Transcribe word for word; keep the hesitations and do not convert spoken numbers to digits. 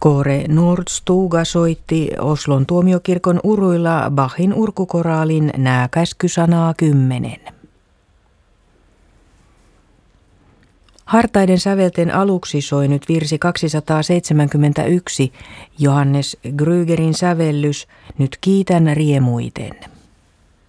Kåre Nordstuga soitti Oslon tuomiokirkon uruilla Bachin urkukoraalin Nää käskysanaa kymmenen. Hartaiden sävelten aluksi soi nyt virsi kaksisataaseitsemänkymmentäyksi, Johannes Grügerin sävellys Nyt kiitän riemuiten.